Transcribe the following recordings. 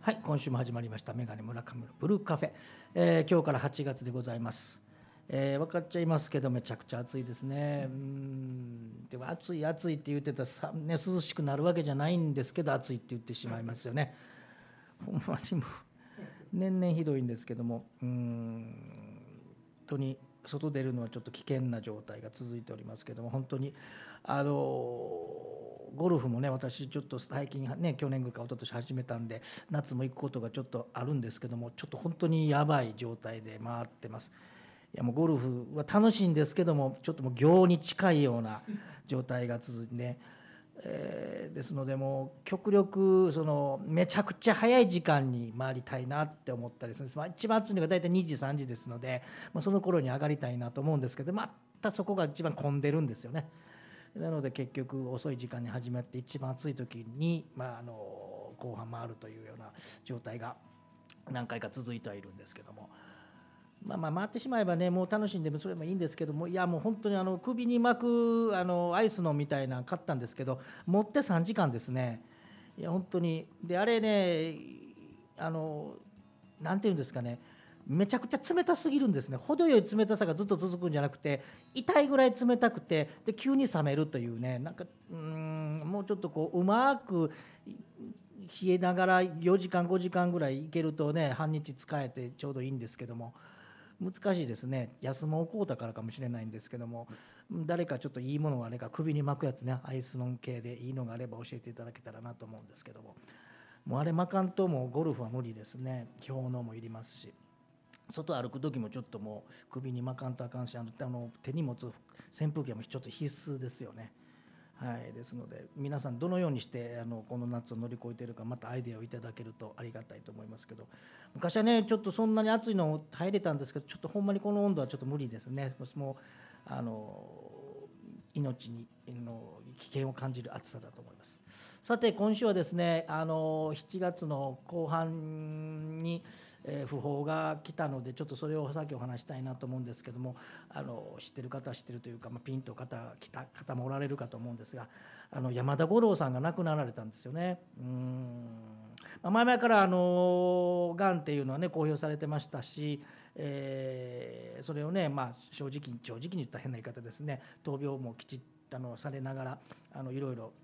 はい、今週も始まりましたメガネ村上のブルーカフェ、今日から8月でございます。分かっちゃいますけどめちゃくちゃ暑いですね。でも暑い暑いって言ってたらね、涼しくなるわけじゃないんですけど暑いって言ってしまいますよね。ほんまにもう年々ひどいんですけども、本当に外出るのはちょっと危険な状態が続いておりますけども、本当にゴルフもね、私ちょっと最近ね、去年ぐらいか一昨年始めたんで夏も行くことがちょっとあるんですけども、ちょっと本当にやばい状態で回ってます。いやもうゴルフは楽しいんですけども、ちょっともう行に近いような状態が続いてね、ですのでもう極力めちゃくちゃ早い時間に回りたいなって思ったりするんです。一番暑いのが大体2時3時ですので、その頃に上がりたいなと思うんですけど、またそこが一番混んでるんですよね。なので結局遅い時間に始まって一番暑い時に、後半回るというような状態が何回か続いてはいるんですけども、回ってしまえばね、もう楽しんでもそれもいいんですけども、いやもう本当に首に巻くアイスのみたいなの買ったんですけど、持って3時間ですね。いや本当にで、あれね、なんていうんですかね、めちゃくちゃ冷たすぎるんですね。程よい冷たさがずっと続くんじゃなくて、痛いぐらい冷たくて、で急に冷めるというね、なんかもうちょっとこううまく冷えながら4時間5時間ぐらいいけるとね、半日使えてちょうどいいんですけども、難しいですね。休もうこうだからかもしれないんですけども、誰かちょっといいものがあれば、首に巻くやつね、アイスノン系でいいのがあれば教えていただけたらなと思うんですけども、もうあれ巻かんともうゴルフは無理ですね。氷のもいりますし、外歩く時もちょっともう首に巻かんとあかんし、手に持つ扇風機もちょっと必須ですよね。はい、ですので皆さんどのようにしてこの夏を乗り越えているか、またアイデアをいただけるとありがたいと思いますけど、昔はねちょっとそんなに暑いの入れたんですけど、ちょっとほんまにこの温度はちょっと無理ですね。もう命にの危険を感じる暑さだと思います。さて今週はですね、7月の後半に訃報が来たので、ちょっとそれをさっきお話したいなと思うんですけども、知ってる方は知ってるというか、ピンと来た方もおられるかと思うんですが、山田五郎さんが亡くなられたんですよね。前々からがんっていうのはね公表されてましたし、それをね、正直に言ったら変な言い方ですね、闘病もきちっとされながらいろいろ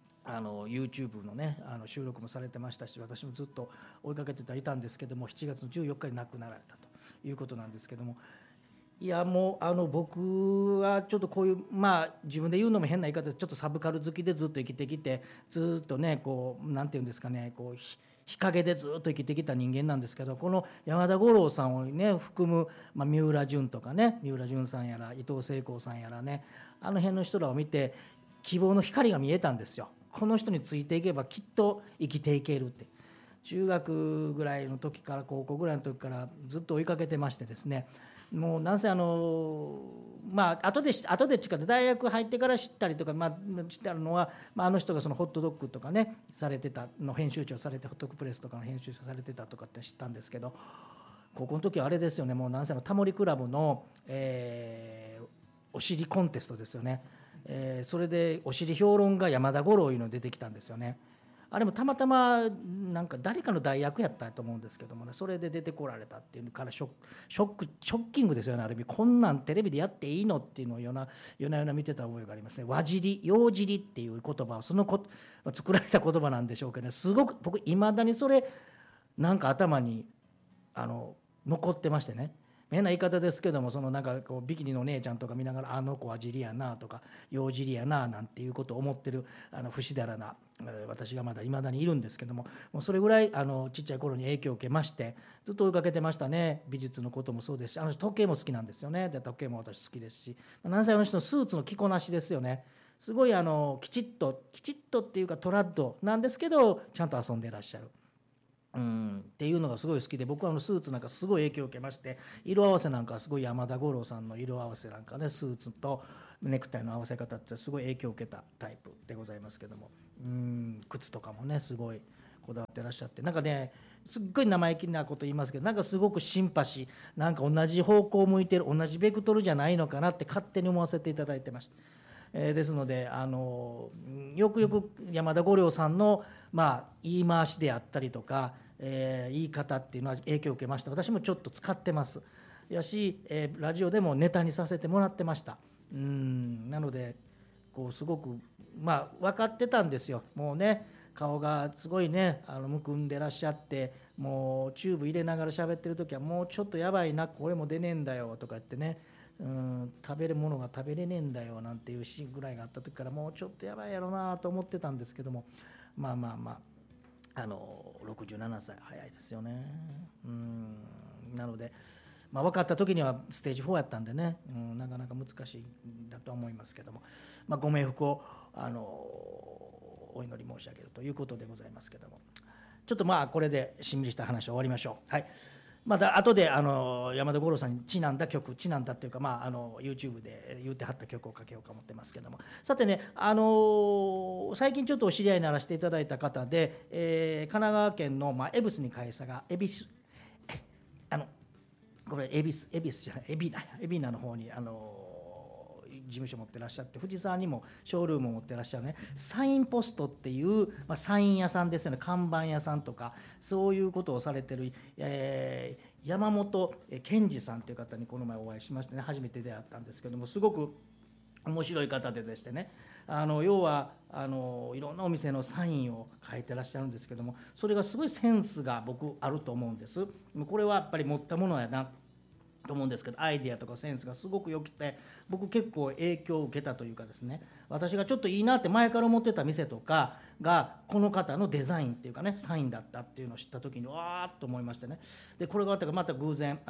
YouTube のね収録もされてましたし、私もずっと追いかけていたんですけども、7月の14日に亡くなられたということなんですけども、いやもう僕はちょっとこういう自分で言うのも変な言い方で、ちょっとサブカル好きでずっと生きてきて、ずっとねこうなんていうんですかね、こう日陰でずっと生きてきた人間なんですけど、この山田五郎さんをね含む、三浦淳とかね、三浦淳さんやら伊藤聖光さんやらね、あの辺の人らを見て希望の光が見えたんですよ。この人についていけばきっと生きていけるって、中学ぐらいの時から高校ぐらいの時からずっと追いかけてましてですね、もうなんせ後でっていうか大学入ってから知ったりとか、知ってあるのは、あの人がそのホットドッグとかねされてたの編集長されて、ホットドッグプレスとかの編集長されてたとかって知ったんですけど、高校の時はあれですよね、もうなんせタモリクラブの、お尻コンテストですよね。それでお尻評論が山田五郎いうの出てきたんですよね。あれもたまたまなんか誰かの代役やったと思うんですけどもね、それで出てこられたっていうからショッキングですよね。ある意味こんなんテレビでやっていいのっていうのを夜な夜な見てた覚えがありますね。和尻洋尻っていう言葉を作られた言葉なんでしょうけどね、すごく僕いまだにそれなんか頭に残ってましてね。変な言い方ですけども、なんかこうビキニの姉ちゃんとか見ながら、あの子は尻やなとか洋尻やななんていうことを思ってる不死だらな私がまだいまだにいるんですけども、もうそれぐらいちっちゃい頃に影響を受けまして、ずっと追いかけてましたね。美術のこともそうですし、時計も好きなんですよね。で時計も私好きですし、何せ人のスーツの着こなしですよね。すごいきちっとっていうかトラッドなんですけど、ちゃんと遊んでいらっしゃる。っていうのがすごい好きで、僕はスーツなんかすごい影響を受けまして、色合わせなんかはすごい山田五郎さんの色合わせなんかね、スーツとネクタイの合わせ方ってすごい影響を受けたタイプでございますけども、靴とかもねすごいこだわってらっしゃって、なんかねすっごい生意気なこと言いますけど、なんかすごくシンパシー、なんか同じ方向を向いてる、同じベクトルじゃないのかなって勝手に思わせていただいてました。ですのでよく山田五郎さんの言い回しであったりとか、 言い方っていうのは影響を受けました。私もちょっと使ってますやし、ラジオでもネタにさせてもらってました。なのでこうすごく分かってたんですよ。もうね顔がすごいねむくんでらっしゃって、もうチューブ入れながら喋ってる時はもうちょっとやばいな、声も出ねえんだよとか言ってね、食べるものが食べれねえんだよなんていうシーンぐらいがあった時からもうちょっとやばいやろなと思ってたんですけども、67歳早いですよね。なので分かった時にはステージ4やったんでね、なかなか難しいんだと思いますけども、ご冥福をお祈り申し上げるということでございますけども、ちょっとこれでしんみりした話を終わりましょう。はい、また後で山田五郎さんにちなんだ曲、ちなんだっていうか、YouTube で言ってはった曲をかけようか思ってますけども、さてね、最近ちょっとお知り合いにならせていただいた方で、神奈川県の恵比寿に会社がこれ恵比寿じゃない海老名の方に事務所持ってらっしゃって、藤沢にもショールームを持ってらっしゃるね、サインポストっていう、サイン屋さんですよね。看板屋さんとかそういうことをされてる、山本健二さんという方にこの前お会いしましてね、初めて出会ったんですけども、すごく面白い方でしてね、要はいろんなお店のサインを書いてらっしゃるんですけども、それがすごいセンスが僕あると思うんです。これはやっぱり持ったものやなと思うんですけど、アイデアとかセンスがすごく良くて、僕結構影響を受けたというかですね、私がちょっといいなって前から思ってた店とかがこの方のデザインっていうかね、サインだったっていうのを知った時にわーっと思いましてね。でこれがあったからまた偶然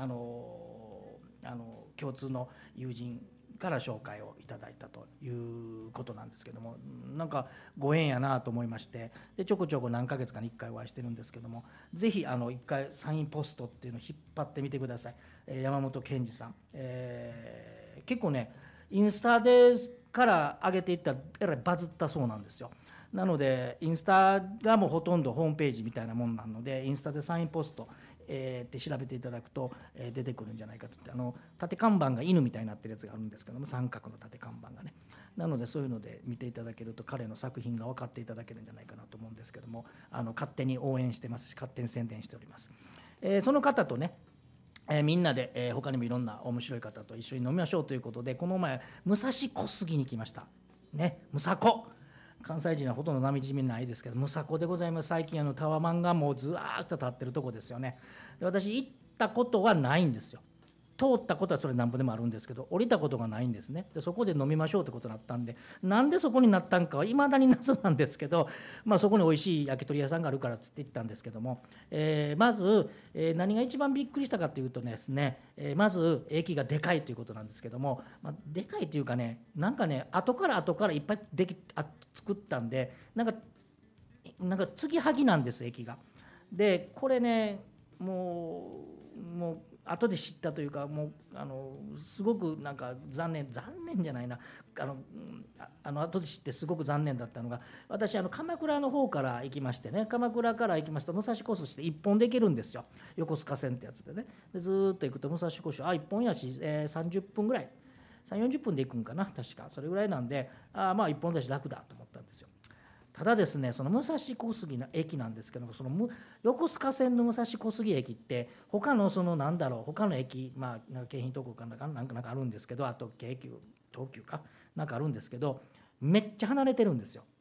共通の友人から紹介をいただいたということなんですけども、なんかご縁やなと思いまして、でちょこちょこ何ヶ月かに1回お会いしてるんですけども、ぜひ1回サインポストっていうのを引っ張ってみてください。山本健二さん、結構ねインスタでから上げていったらえらいバズったそうなんですよ。なのでインスタがもうほとんどホームページみたいなもんなので、インスタでサインポストって調べていただくと、出てくるんじゃないかと。縦看板が犬みたいになってるやつがあるんですけども、三角の縦看板がね、なのでそういうので見ていただけると彼の作品が分かっていただけるんじゃないかなと思うんですけども、勝手に応援してますし勝手に宣伝しております。その方とねみんなで、他にもいろんな面白い方と一緒に飲みましょうということで、この前武蔵小杉に来ましたね。武蔵小、関西人はほとんどなじみないですけど、武蔵小でございます。最近タワマンがもうずわーっと立ってるとこですよね。で私行ったことはないんですよ。通ったことはそれなんぼでもあるんですけど、降りたことがないんですね。でそこで飲みましょうってことになったんで、なんでそこになったんかはいまだに謎なんですけど、そこに美味しい焼き鳥屋さんがあるからっつって行ったんですけども、まず、何が一番びっくりしたかというとですね、まず駅がでかいということなんですけども、でかいというかね、なんかね後からいっぱい作ったんで、なんか継ぎはぎなんです、駅が。でこれねもう後で知ったというか、もうすごくなんか残念じゃないな、後で知ってすごく残念だったのが、私鎌倉の方から行きましてね、鎌倉から行きますと武蔵小杉して1本で行けるんですよ、横須賀線ってやつでね。でずーっと行くと武蔵小杉1本やし、30分ぐらい30-40分で行くんかな、確かそれぐらいなんで、1本だし楽だと思ったんですよ。ただですね、その武蔵小杉の駅なんですけども、その横須賀線の武蔵小杉駅って他の他の駅、なんか京浜東北かなんかあるんですけど、あと京急東急かなんかあるんですけど、めっちゃ離れてるんですよ。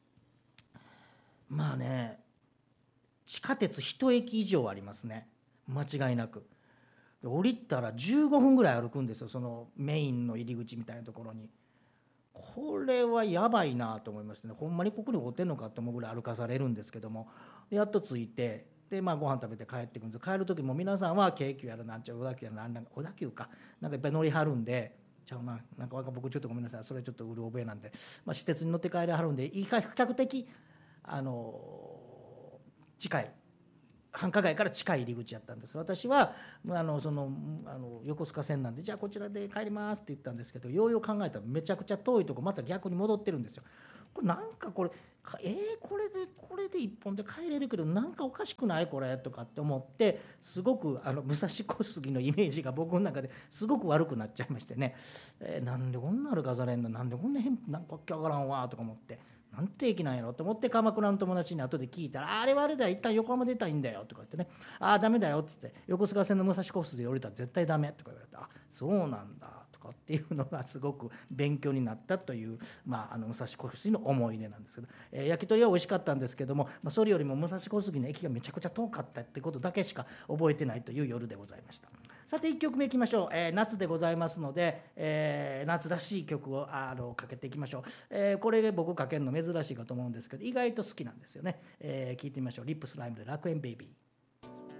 地下鉄1駅以上ありますね、間違いなく。降りたら15分ぐらい歩くんですよ、そのメインの入り口みたいなところに。これはやばいなと思いましてね、ほんまにここにおってんのかと思うぐらい歩かされるんですけども、やっと着いて、でご飯食べて帰ってくるんです。帰る時も皆さんは京急やらなんちゃら小田急やら小田急かなんかいっぱい乗りはるんで、ちゃうな、なんか僕ちょっとごめんなさい、それちょっとうる覚えなんで、私鉄に乗って帰りはるんで比較的近い、繁華街から近い入り口やったんです。私は横須賀線なんで、じゃあこちらで帰りますって言ったんですけど、ようよう考えたらめちゃくちゃ遠いとこまた逆に戻ってるんですよ。これなんかこれこれで一本で帰れるけどなんかおかしくないこれとかって思って、すごく武蔵小杉のイメージが僕の中ですごく悪くなっちゃいましてね、なんでこんな歩かされんの、なんでこんな変なんかわけわからんわとか思って、 なんて駅なんやろと思って鎌倉の友達に後で聞いたら、あれはあれだ、一旦横浜出たいんだよとか言ってね、ああダメだよっつって、横須賀線の武蔵小杉で降りたら絶対ダメとか言われて、あそうなんだとかっていうのがすごく勉強になったという、武蔵小杉の思い出なんですけど、焼き鳥は美味しかったんですけども、それよりも武蔵小杉の駅がめちゃくちゃ遠かったってことだけしか覚えてないという夜でございました。さて1曲目いきましょう。夏でございますので、夏らしい曲をかけていきましょう。これ僕かけるの珍しいかと思うんですけど、意外と好きなんですよね。聞いてみましょう。リップスライムで楽園ベイビー。